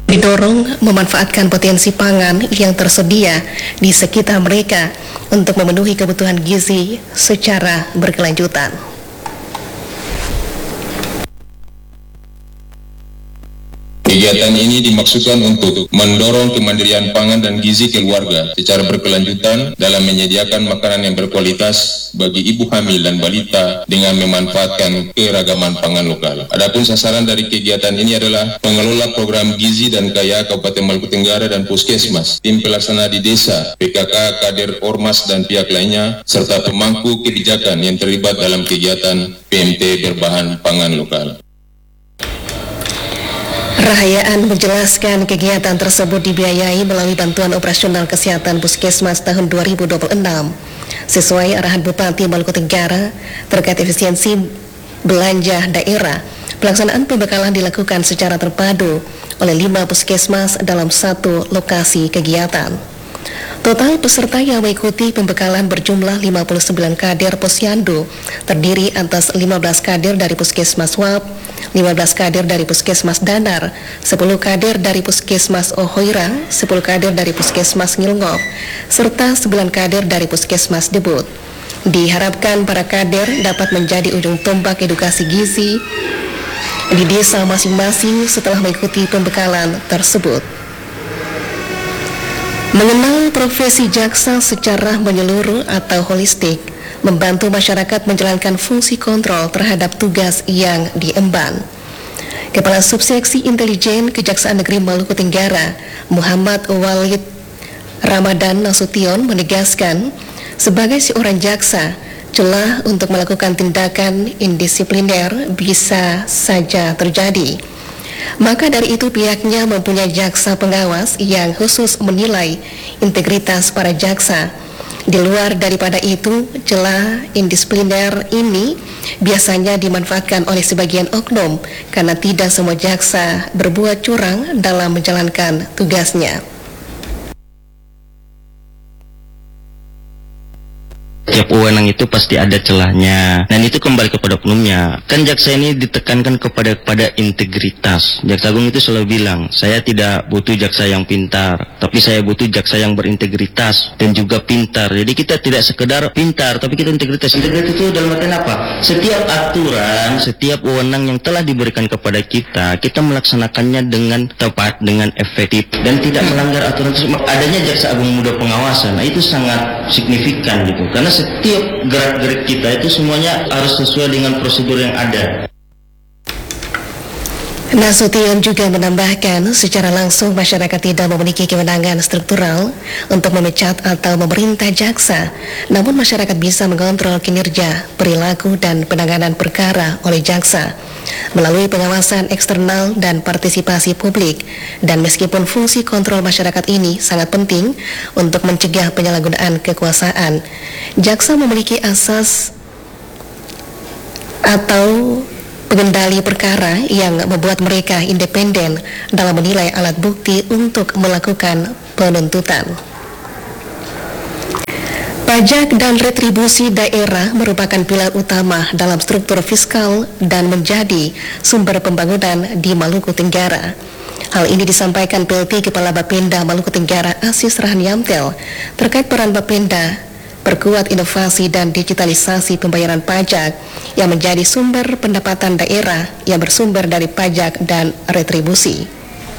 didorong memanfaatkan potensi pangan yang tersedia di sekitar mereka untuk memenuhi kebutuhan gizi secara berkelanjutan. Kegiatan ini dimaksudkan untuk mendorong kemandirian pangan dan gizi keluarga secara berkelanjutan dalam menyediakan makanan yang berkualitas bagi ibu hamil dan balita dengan memanfaatkan keragaman pangan lokal. Adapun sasaran dari kegiatan ini adalah pengelola program gizi dan kaya Kabupaten Maluku Tenggara dan Puskesmas, tim pelaksana di desa, PKK, kader Ormas dan pihak lainnya, serta pemangku kebijakan yang terlibat dalam kegiatan PMT berbahan pangan lokal. Rahayaan menjelaskan kegiatan tersebut dibiayai melalui bantuan operasional kesehatan Puskesmas tahun 2026 sesuai arahan Bupati Maluku Tenggara terkait efisiensi belanja daerah. Pelaksanaan pembekalan dilakukan secara terpadu oleh 5 puskesmas dalam satu lokasi kegiatan. Total peserta yang mengikuti pembekalan berjumlah 59 kader Posyandu, terdiri atas 15 kader dari Puskesmas Wap, 15 kader dari Puskesmas Danar, 10 kader dari Puskesmas Ohoira, 10 kader dari Puskesmas Ngilngop, serta 9 kader dari Puskesmas Debut. Diharapkan para kader dapat menjadi ujung tombak edukasi gizi di desa masing-masing setelah mengikuti pembekalan tersebut. Mengenal profesi jaksa secara menyeluruh atau holistik, membantu masyarakat menjalankan fungsi kontrol terhadap tugas yang diemban. Kepala Subseksi Intelijen Kejaksaan Negeri Maluku Tenggara, Muhammad Walid Ramadan Nasution menegaskan, sebagai seorang jaksa, celah untuk melakukan tindakan indisipliner bisa saja terjadi. Maka dari itu pihaknya mempunyai jaksa pengawas yang khusus menilai integritas para jaksa. Di luar daripada itu, celah indisipliner ini biasanya dimanfaatkan oleh sebagian oknum karena tidak semua jaksa berbuat curang dalam menjalankan tugasnya. Setiap wewenang itu pasti ada celahnya, dan itu kembali kepada oknumnya. Kan jaksa ini ditekankan kepada integritas. Jaksa Agung itu selalu bilang, saya tidak butuh jaksa yang pintar, tapi saya butuh jaksa yang berintegritas dan juga pintar. Jadi kita tidak sekedar pintar, tapi kita integritas. Integritas itu dalam artian apa? Setiap aturan, setiap wewenang yang telah diberikan kepada kita melaksanakannya dengan tepat, dengan efektif, dan tidak melanggar aturan tersebut. Adanya Jaksa Agung Muda Pengawasan, nah itu sangat signifikan gitu, karena setiap gerak-gerik kita itu semuanya harus sesuai dengan prosedur yang ada. Nasution juga menambahkan, secara langsung masyarakat tidak memiliki kewenangan struktural untuk memecat atau memerintah jaksa, namun masyarakat bisa mengontrol kinerja, perilaku, dan penanganan perkara oleh jaksa melalui pengawasan eksternal dan partisipasi publik. Dan meskipun fungsi kontrol masyarakat ini sangat penting untuk mencegah penyalahgunaan kekuasaan, jaksa memiliki asas atau pengendali perkara yang membuat mereka independen dalam menilai alat bukti untuk melakukan penuntutan. Pajak dan retribusi daerah merupakan pilar utama dalam struktur fiskal dan menjadi sumber pembangunan di Maluku Tenggara. Hal ini disampaikan PLT Kepala Bapenda Maluku Tenggara Asis Rahaniamtel terkait peran Bapenda perkuat inovasi dan digitalisasi pembayaran pajak yang menjadi sumber pendapatan daerah yang bersumber dari pajak dan retribusi.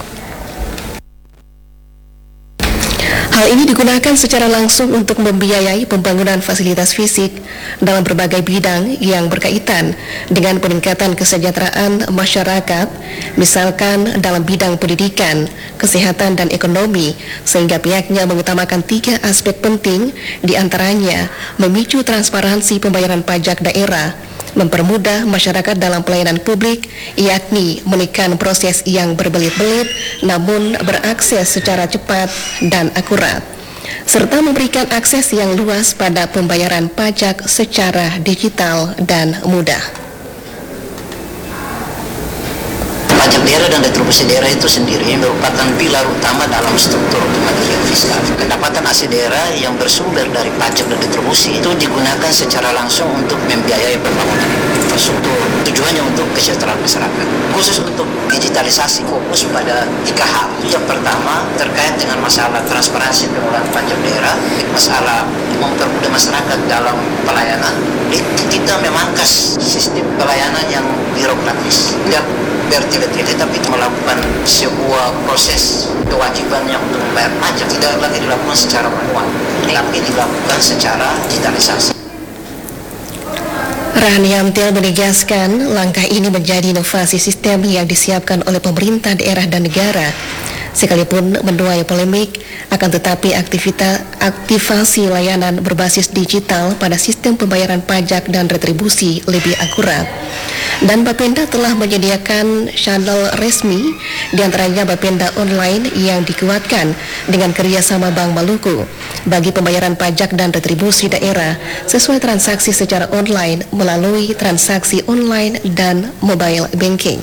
Hal ini digunakan secara langsung untuk membiayai pembangunan fasilitas fisik dalam berbagai bidang yang berkaitan dengan peningkatan kesejahteraan masyarakat, misalkan dalam bidang pendidikan, kesehatan, dan ekonomi, sehingga pihaknya mengutamakan 3 aspek penting, diantaranya memicu transparansi pembayaran pajak daerah, mempermudah masyarakat dalam pelayanan publik, yakni menekan proses yang berbelit-belit namun berakses secara cepat dan akurat, serta memberikan akses yang luas pada pembayaran pajak secara digital dan mudah. Pajak daerah dan retribusi daerah itu sendiri merupakan pilar utama dalam struktur kemandirian fiskal. Pendapatan asli daerah yang bersumber dari pajak dan retribusi itu digunakan secara langsung untuk membiayai pembangunan infrastruktur. infrastruktur. Tujuannya untuk kesejahteraan masyarakat. Khusus untuk digitalisasi, fokus pada 3 hal. Yang pertama terkait dengan masalah transparansi pengelolaan pajak daerah, masalah mempermudah masyarakat dalam pelayanan. Kita memangkas sistem pelayanan yang birokratis, tidak bertele-tele, tapi melakukan sebuah proses kewajibannya untuk membayar pajak tidak lagi dilakukan secara manual, tapi dilakukan secara digitalisasi. Rahani Yamtil menegaskan langkah ini menjadi inovasi sistem yang disiapkan oleh pemerintah daerah dan negara. Sekalipun menuai polemik, akan tetapi aktivasi layanan berbasis digital pada sistem pembayaran pajak dan retribusi lebih akurat. Dan Bapenda telah menyediakan channel resmi, diantaranya Bapenda Online yang dikuatkan dengan kerjasama Bank Maluku bagi pembayaran pajak dan retribusi daerah sesuai transaksi secara online melalui transaksi online dan mobile banking.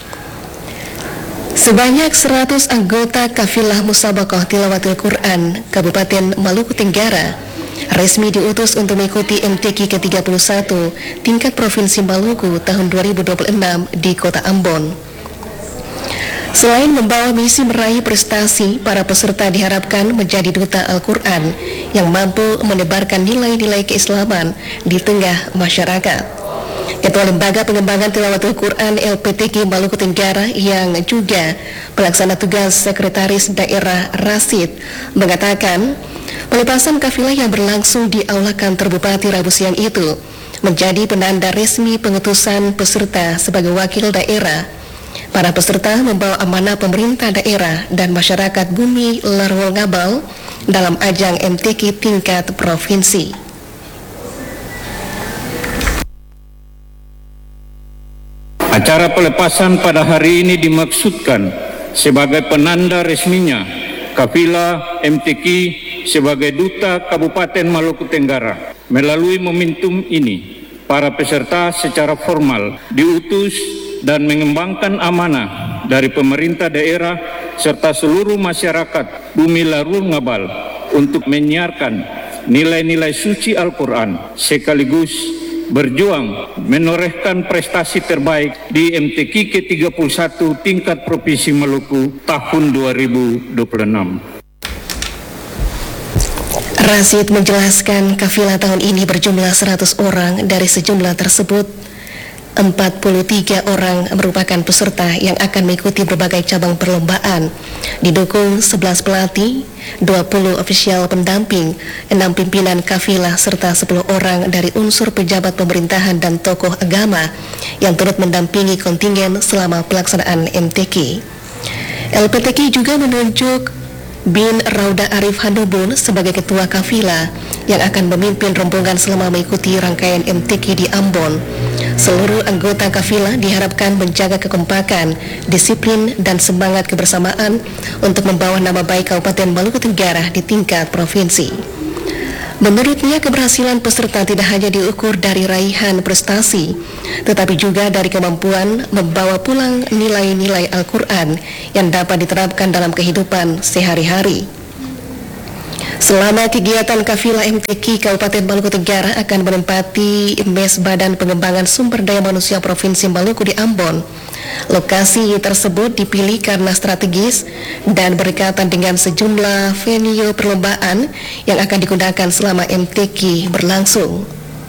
Sebanyak 100 anggota kafilah Musabaqah Tilawatil Quran Kabupaten Maluku Tenggara resmi diutus untuk mengikuti MTQ ke-31 tingkat Provinsi Maluku tahun 2026 di Kota Ambon. Selain membawa misi meraih prestasi, para peserta diharapkan menjadi duta Al-Quran yang mampu menebarkan nilai-nilai keislaman di tengah masyarakat. Ketua Lembaga Pengembangan Tilawatul Quran LPTQ Maluku Tenggara yang juga pelaksana tugas Sekretaris Daerah Rasid mengatakan pelepasan kafilah yang berlangsung di Aula Kantor Bupati Rabu siang itu menjadi penanda resmi pengutusan peserta sebagai wakil daerah. Para peserta membawa amanah pemerintah daerah dan masyarakat Bumi Larwol Ngabal dalam ajang MTQ tingkat provinsi. Acara pelepasan pada hari ini dimaksudkan sebagai penanda resminya kafilah MTQ sebagai duta Kabupaten Maluku Tenggara. Melalui momentum ini, para peserta secara formal diutus dan mengembangkan amanah dari pemerintah daerah serta seluruh masyarakat Bumi Larwol Ngabal untuk menyiarkan nilai-nilai suci Al-Quran sekaligus berjuang menorehkan prestasi terbaik di MTQ ke-31 tingkat Provinsi Maluku tahun 2026. Rasid menjelaskan kafilah tahun ini berjumlah 100 orang. Dari sejumlah tersebut 43 orang merupakan peserta yang akan mengikuti berbagai cabang perlombaan. Didukung 11 pelatih, 20 ofisial pendamping, 6 pimpinan kafilah serta 10 orang dari unsur pejabat pemerintahan dan tokoh agama yang turut mendampingi kontingen selama pelaksanaan MTQ. LPTQ juga menunjuk Bin Rauda Arif Hanubun sebagai ketua kafilah yang akan memimpin rombongan selama mengikuti rangkaian MTQ di Ambon. Seluruh anggota kafilah diharapkan menjaga kekompakan, disiplin, dan semangat kebersamaan untuk membawa nama baik Kabupaten Maluku Tenggara di tingkat provinsi. Menurutnya, keberhasilan peserta tidak hanya diukur dari raihan prestasi, tetapi juga dari kemampuan membawa pulang nilai-nilai Al-Quran yang dapat diterapkan dalam kehidupan sehari-hari. Selama kegiatan kafilah MTQ, Kabupaten Maluku Tenggara akan menempati mes Badan Pengembangan Sumber Daya Manusia Provinsi Maluku di Ambon. Lokasi tersebut dipilih karena strategis dan berdekatan dengan sejumlah venue perlombaan yang akan digunakan selama MTQ berlangsung.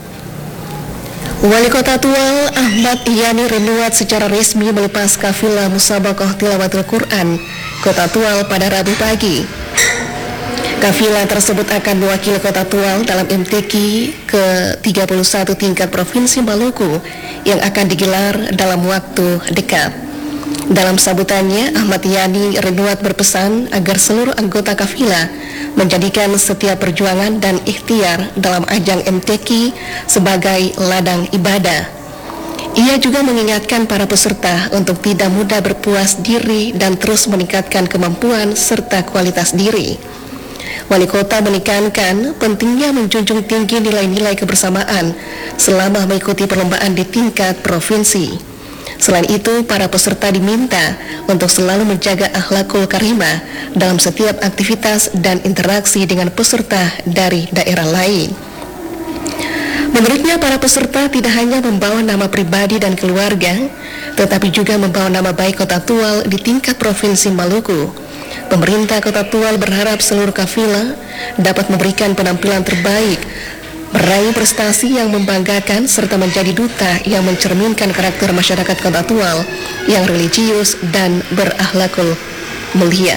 Wali Kota Tual Ahmad Yani Renuat secara resmi melepas kafilah Musabaqah Tilawatul Quran Kota Tual pada Rabu pagi. Kafilah tersebut akan mewakili Kota Tual dalam MTQ ke-31 tingkat Provinsi Maluku yang akan digelar dalam waktu dekat. Dalam sambutannya, Ahmad Yani Renuat berpesan agar seluruh anggota kafilah menjadikan setiap perjuangan dan ikhtiar dalam ajang MTQ sebagai ladang ibadah. Ia juga mengingatkan para peserta untuk tidak mudah berpuas diri dan terus meningkatkan kemampuan serta kualitas diri. Wali Kota menekankan pentingnya menjunjung tinggi nilai-nilai kebersamaan selama mengikuti perlombaan di tingkat provinsi. Selain itu, para peserta diminta untuk selalu menjaga akhlakul karimah dalam setiap aktivitas dan interaksi dengan peserta dari daerah lain. Menurutnya, para peserta tidak hanya membawa nama pribadi dan keluarga, tetapi juga membawa nama baik Kota Tual di tingkat Provinsi Maluku. Pemerintah Kota Tual berharap seluruh kafilah dapat memberikan penampilan terbaik, meraih prestasi yang membanggakan, serta menjadi duta yang mencerminkan karakter masyarakat Kota Tual yang religius dan berakhlakul mulia.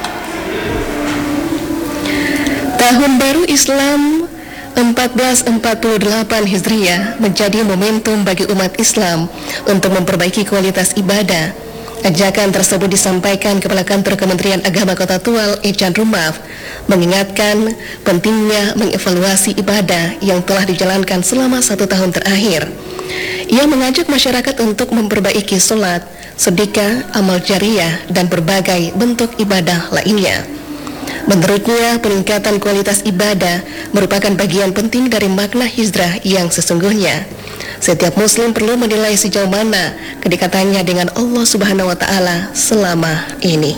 Tahun Baru Islam 1448 Hijriah menjadi momentum bagi umat Islam untuk memperbaiki kualitas ibadah. Ajakan tersebut disampaikan Kepala Kantor Kementerian Agama Kota Tual, Ecan Rumaf, mengingatkan pentingnya mengevaluasi ibadah yang telah dijalankan selama 1 tahun terakhir. Ia mengajak masyarakat untuk memperbaiki sholat, sedekah, amal jariah, dan berbagai bentuk ibadah lainnya. Menurutnya, peningkatan kualitas ibadah merupakan bagian penting dari makna hijrah yang sesungguhnya. Setiap muslim perlu menilai sejauh mana kedekatannya dengan Allah Subhanahu wa Ta'ala selama ini.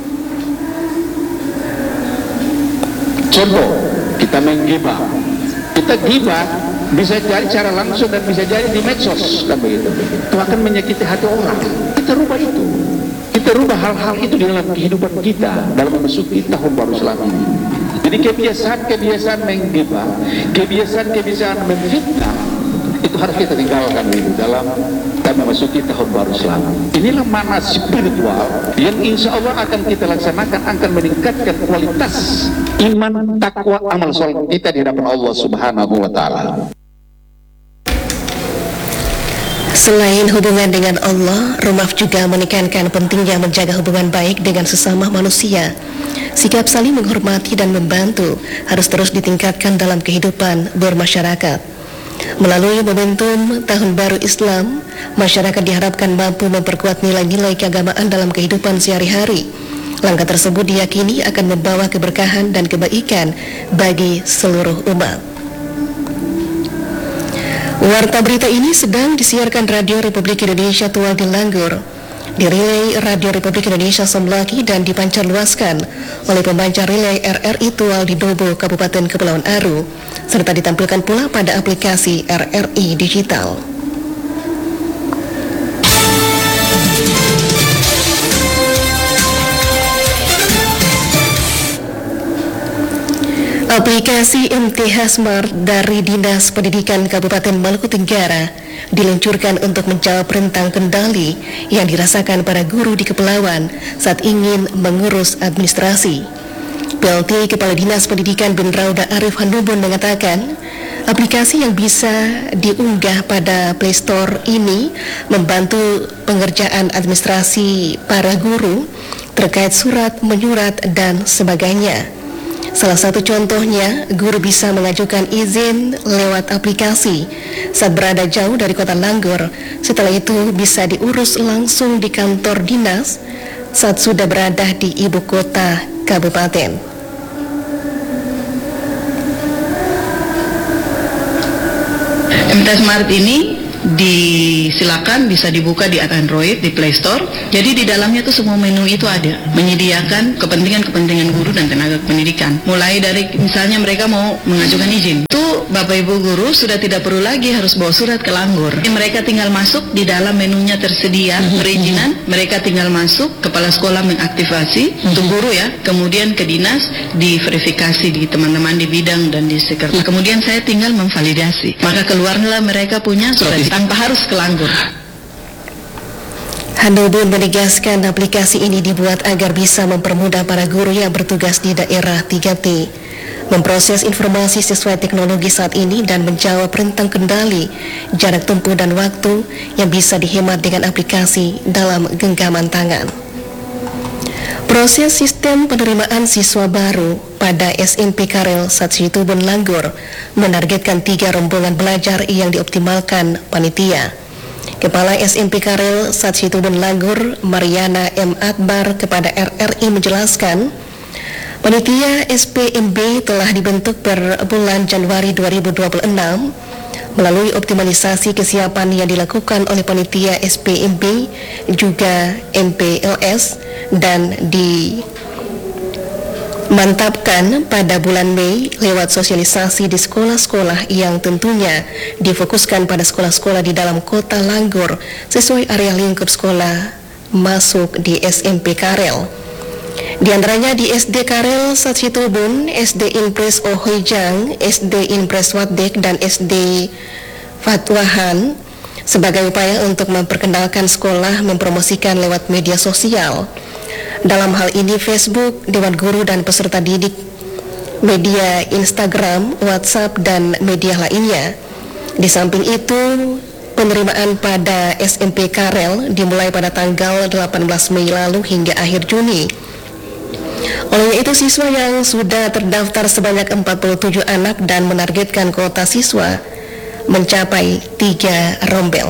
Contoh, kita main gibah. Kita gibah bisa jadi secara langsung dan bisa jadi di medsos, kan begitu. Itu akan menyakiti hati orang. Kita rubah itu. Kita rubah hal-hal itu di dalam kehidupan kita dalam memasuki tahun baru Islam ini. Jadi kebiasaan menggibah, kebiasaan memfitnah, itu harus kita tinggalkan itu dalam kita memasuki tahun baru Islam. Inilah makna spiritual yang insya Allah akan kita laksanakan, akan meningkatkan kualitas iman, takwa, amal soleh kita di hadapan Allah Subhanahu wa Ta'ala. Selain hubungan dengan Allah, Rumaf juga menekankan pentingnya menjaga hubungan baik dengan sesama manusia. Sikap saling menghormati dan membantu harus terus ditingkatkan dalam kehidupan bermasyarakat. Melalui momentum Tahun Baru Islam, masyarakat diharapkan mampu memperkuat nilai-nilai keagamaan dalam kehidupan sehari-hari. Langkah tersebut diyakini akan membawa keberkahan dan kebaikan bagi seluruh umat. Warta berita ini sedang disiarkan Radio Republik Indonesia Tual di Langgur, dirilai Radio Republik Indonesia Somlaki dan dipancarluaskan oleh pembancar relay RRI Tual di Dobo, Kabupaten Kepulauan Aru, serta ditampilkan pula pada aplikasi RRI Digital. Aplikasi MTH Smart dari Dinas Pendidikan Kabupaten Maluku Tenggara diluncurkan untuk menjawab rentang kendali yang dirasakan para guru di Kepulauan saat ingin mengurus administrasi. PLT Kepala Dinas Pendidikan bin Rauda Arif Hanubun mengatakan, aplikasi yang bisa diunggah pada Play Store ini membantu pengerjaan administrasi para guru terkait surat menyurat dan sebagainya. Salah satu contohnya, guru bisa mengajukan izin lewat aplikasi saat berada jauh dari kota Langgur. Setelah itu bisa diurus langsung di kantor dinas saat sudah berada di ibu kota kabupaten. MTH Smart ini disilakan bisa dibuka di Android, di Play Store. Jadi di dalamnya tuh semua menu itu ada, menyediakan kepentingan guru dan tenaga pendidikan. Mulai dari misalnya mereka mau mengajukan izin, tuh Bapak Ibu guru sudah tidak perlu lagi harus bawa surat ke Langgur. Mereka tinggal masuk, di dalam menunya tersedia perizinan, mereka tinggal masuk, kepala sekolah mengaktifasi untuk guru ya, kemudian ke dinas diverifikasi di teman-teman di bidang dan di sekretariat. Kemudian saya tinggal memvalidasi, maka keluarlah mereka punya surat tanpa harus ke Langgur. Hanubun menegaskan aplikasi ini dibuat agar bisa mempermudah para guru yang bertugas di daerah 3T, memproses informasi sesuai teknologi saat ini dan menjawab rentang kendali, jarak tempuh dan waktu yang bisa dihemat dengan aplikasi dalam genggaman tangan. Proses sistem penerimaan siswa baru pada SMP Karel Satsitubun Langgur menargetkan 3 rombongan belajar yang dioptimalkan panitia. Kepala SMP Karel Satsitubun Langgur, Mariana M. Akbar, kepada RRI menjelaskan, panitia SPMB telah dibentuk per bulan Januari 2026 melalui optimalisasi kesiapan yang dilakukan oleh panitia SPMB juga MPLS dan Mantapkan pada bulan Mei lewat sosialisasi di sekolah-sekolah yang tentunya difokuskan pada sekolah-sekolah di dalam kota Langgor sesuai area lingkup sekolah masuk di SMP Karel. Di antaranya di SD Karel Satsitubun, SD Impres Ohojang, SD Impres Wadek, dan SD Fatwahan sebagai upaya untuk memperkenalkan sekolah mempromosikan lewat media sosial. Dalam hal ini Facebook, Dewan Guru dan peserta didik, media Instagram, WhatsApp, dan media lainnya. Di samping itu, penerimaan pada SMP Karel dimulai pada tanggal 18 Mei lalu hingga akhir Juni. Oleh itu, siswa yang sudah terdaftar sebanyak 47 anak dan menargetkan kuota siswa mencapai 3 rombel.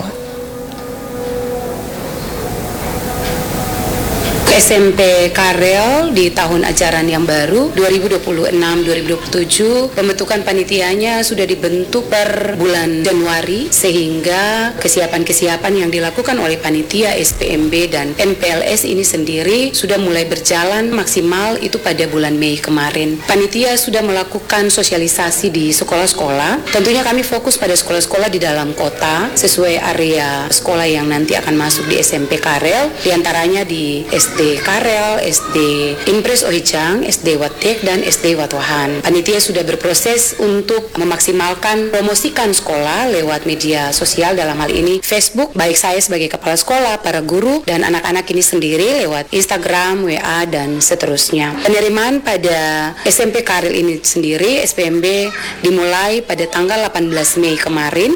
SMP Karel di tahun ajaran yang baru 2026-2027 pembentukan panitianya sudah dibentuk per bulan Januari, sehingga kesiapan-kesiapan yang dilakukan oleh panitia SPMB dan NPLS ini sendiri sudah mulai berjalan maksimal itu pada bulan Mei kemarin. Panitia sudah melakukan sosialisasi di sekolah-sekolah. Tentunya kami fokus pada sekolah-sekolah di dalam kota sesuai area sekolah yang nanti akan masuk di SMP Karel, diantaranya di SD Karel, SD Impres Ohijang, SD Watek, dan SD Watwahan. Panitia sudah berproses untuk memaksimalkan promosikan sekolah lewat media sosial, dalam hal ini Facebook, baik saya sebagai kepala sekolah, para guru, dan anak-anak ini sendiri lewat Instagram, WA, dan seterusnya. Penerimaan pada SMP Karel ini sendiri, SPMB, dimulai pada tanggal 18 Mei kemarin.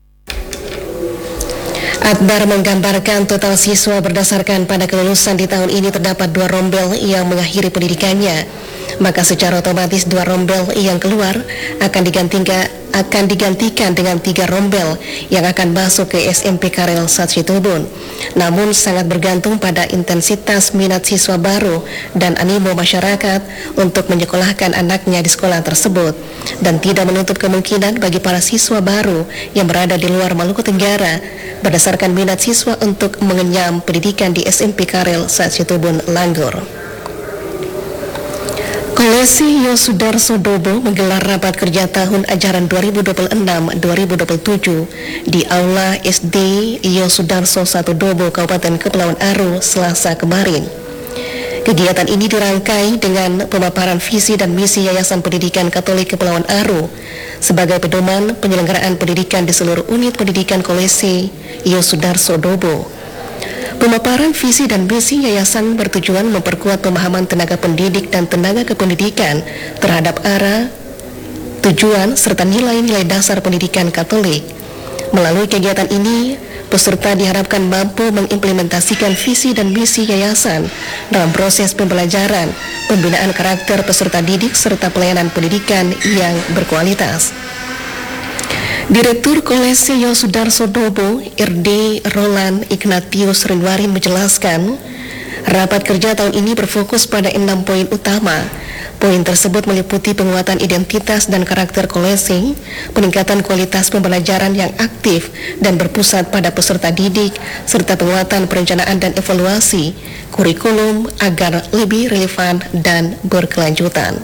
Akbar menggambarkan total siswa berdasarkan pada kelulusan di tahun ini terdapat 2 rombel yang mengakhiri pendidikannya. Maka secara otomatis 2 rombel yang keluar akan digantikan dengan 3 rombel yang akan masuk ke SMP Karel Satsitubun. Namun sangat bergantung pada intensitas minat siswa baru dan animo masyarakat untuk menyekolahkan anaknya di sekolah tersebut, dan tidak menutup kemungkinan bagi para siswa baru yang berada di luar Maluku Tenggara berdasarkan minat siswa untuk mengenyam pendidikan di SMP Karel Satsitubun Langgor. Kolesi Yosudarso Dobo menggelar rapat kerja tahun ajaran 2026-2027 di Aula SD Yosudarso 1 Dobo, Kabupaten Kepulauan Aru, Selasa kemarin. Kegiatan ini dirangkai dengan pemaparan visi dan misi Yayasan Pendidikan Katolik Kepulauan Aru sebagai pedoman penyelenggaraan pendidikan di seluruh unit pendidikan Kolesi Yosudarso Dobo. Pemaparan visi dan misi yayasan bertujuan memperkuat pemahaman tenaga pendidik dan tenaga kependidikan terhadap arah, tujuan, serta nilai-nilai dasar pendidikan Katolik. Melalui kegiatan ini, peserta diharapkan mampu mengimplementasikan visi dan misi yayasan dalam proses pembelajaran, pembinaan karakter peserta didik, serta pelayanan pendidikan yang berkualitas. Direktur Kolesi Yosudarso Dobo, RD Roland Ignatius Rinwarin menjelaskan, rapat kerja tahun ini berfokus pada 6 poin utama. Poin tersebut meliputi penguatan identitas dan karakter kolesi, peningkatan kualitas pembelajaran yang aktif dan berpusat pada peserta didik, serta penguatan perencanaan dan evaluasi kurikulum agar lebih relevan dan berkelanjutan.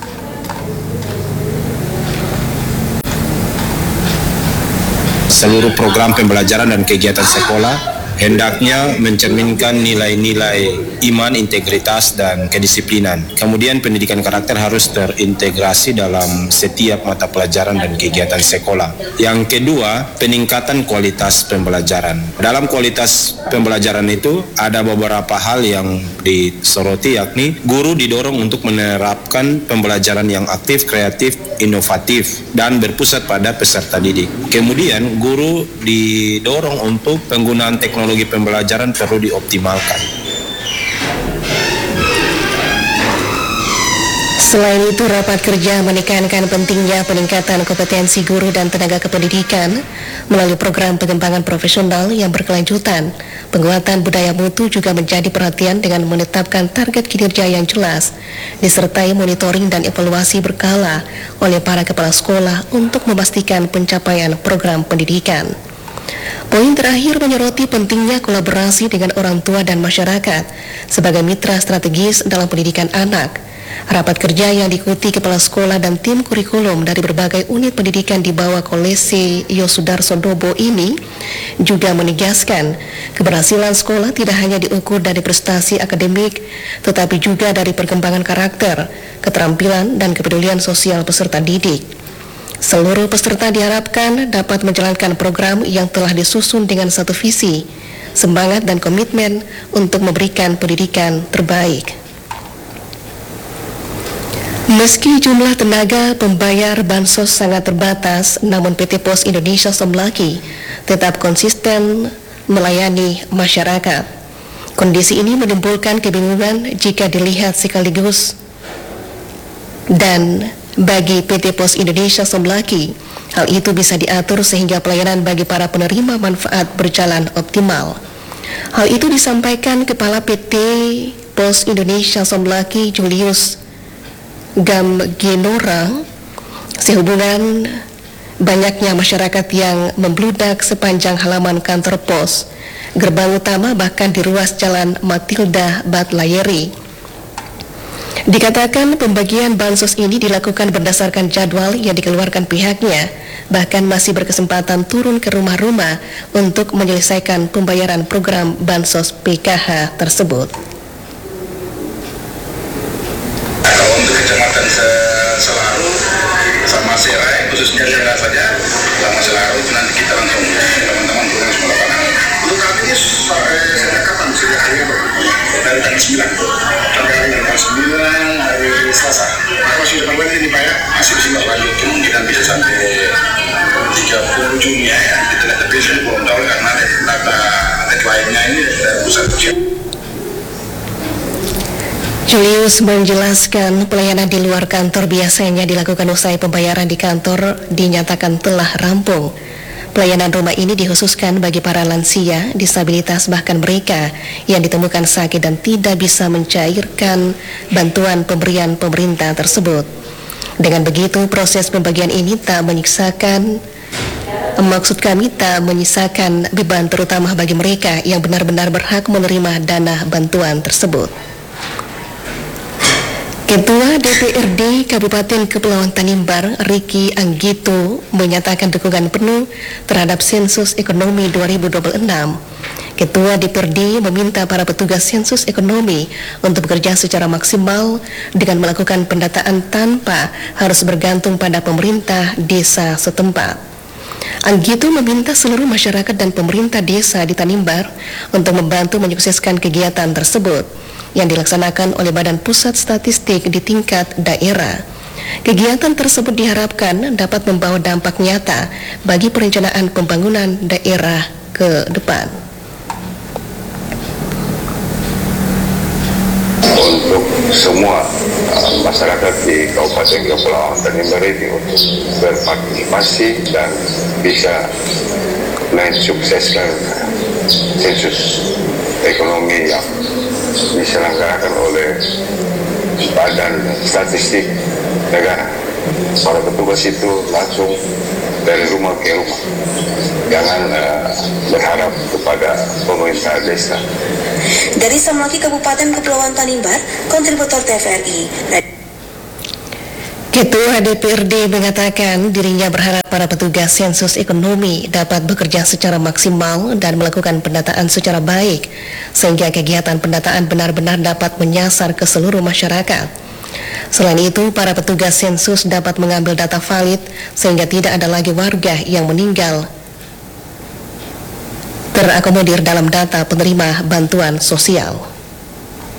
Seluruh program pembelajaran dan kegiatan sekolah hendaknya mencerminkan nilai-nilai iman, integritas, dan kedisiplinan. Kemudian pendidikan karakter harus terintegrasi dalam setiap mata pelajaran dan kegiatan sekolah. Yang kedua, peningkatan kualitas pembelajaran. Dalam kualitas pembelajaran itu ada beberapa hal yang disoroti, yakni guru didorong untuk menerapkan pembelajaran yang aktif, kreatif, inovatif, dan berpusat pada peserta didik. Kemudian guru didorong untuk penggunaan teknologi pembelajaran perlu dioptimalkan. Selain itu, rapat kerja menekankan pentingnya peningkatan kompetensi guru dan tenaga kependidikan melalui program pengembangan profesional yang berkelanjutan. Penguatan budaya mutu juga menjadi perhatian dengan menetapkan target kinerja yang jelas, disertai monitoring dan evaluasi berkala oleh para kepala sekolah untuk memastikan pencapaian program pendidikan. Poin terakhir menyoroti pentingnya kolaborasi dengan orang tua dan masyarakat sebagai mitra strategis dalam pendidikan anak. Rapat kerja yang diikuti kepala sekolah dan tim kurikulum dari berbagai unit pendidikan di bawah Kolese Yosudarso Dobo ini juga menegaskan keberhasilan sekolah tidak hanya diukur dari prestasi akademik, tetapi juga dari perkembangan karakter, keterampilan, dan kepedulian sosial peserta didik. Seluruh peserta diharapkan dapat menjalankan program yang telah disusun dengan satu visi, semangat dan komitmen untuk memberikan pendidikan terbaik. Meski jumlah tenaga pembayar bansos sangat terbatas, namun PT Pos Indonesia Somlaki tetap konsisten melayani masyarakat. Kondisi ini menimbulkan kebingungan jika dilihat sekaligus. Dan bagi PT Pos Indonesia Somlaki, hal itu bisa diatur sehingga pelayanan bagi para penerima manfaat berjalan optimal. Hal itu disampaikan Kepala PT Pos Indonesia Somlaki Julius Gamgenora sehubungan banyaknya masyarakat yang membludak sepanjang halaman kantor pos, gerbang utama bahkan di ruas jalan Matilda Batlayeri. Dikatakan pembagian bansos ini dilakukan berdasarkan jadwal yang dikeluarkan pihaknya, bahkan masih berkesempatan turun ke rumah-rumah untuk menyelesaikan pembayaran program bansos PKH tersebut. Kecamatan Selaru sama Serai, khususnya Serai saja sama Selaru, nanti kita langsung teman-teman turun semua lapangan. Untuk kami ini sejak kapan? Sejak hari apa? Dari tanggal 9 sampai tanggal 9 hari Selasa. Maka masih depan lagi nih Pak ya, masih bisa lanjut, kemungkinan bisa sampai 30 Juni ya. Kita lihat tapi saya belum tahu karena data lainnya ini dari pusat kerja. Julius menjelaskan pelayanan di luar kantor biasanya dilakukan usai pembayaran di kantor dinyatakan telah rampung. Pelayanan rumah ini dikhususkan bagi para lansia, disabilitas bahkan mereka yang ditemukan sakit dan tidak bisa mencairkan bantuan pemberian pemerintah tersebut. Dengan begitu proses pembagian ini tak menyisakan beban terutama bagi mereka yang benar-benar berhak menerima dana bantuan tersebut. Ketua DPRD Kabupaten Kepulauan Tanimbar, Riki Anggito, menyatakan dukungan penuh terhadap sensus ekonomi 2026. Ketua DPRD meminta para petugas sensus ekonomi untuk bekerja secara maksimal dengan melakukan pendataan tanpa harus bergantung pada pemerintah desa setempat. Anggito meminta seluruh masyarakat dan pemerintah desa di Tanimbar untuk membantu menyukseskan kegiatan tersebut yang dilaksanakan oleh Badan Pusat Statistik di tingkat daerah. Kegiatan tersebut diharapkan dapat membawa dampak nyata bagi perencanaan pembangunan daerah ke depan. Untuk semua masyarakat di Kabupaten Kepulauan Tanimbar ini untuk berpartisipasi dan bisa mensukseskan sensus ekonomi yang diselenggarakan oleh Badan Statistik Negara. Para petugas itu langsung dari rumah ke rumah, jangan berharap kepada pemerintah desa. Dari Somlaki Kabupaten Kepulauan Tanimbar, kontributor TVRI. Ketua DPRD mengatakan dirinya berharap para petugas sensus ekonomi dapat bekerja secara maksimal dan melakukan pendataan secara baik, sehingga kegiatan pendataan benar-benar dapat menyasar ke seluruh masyarakat. Selain itu, para petugas sensus dapat mengambil data valid sehingga tidak ada lagi warga yang meninggal terakomodir dalam data penerima bantuan sosial.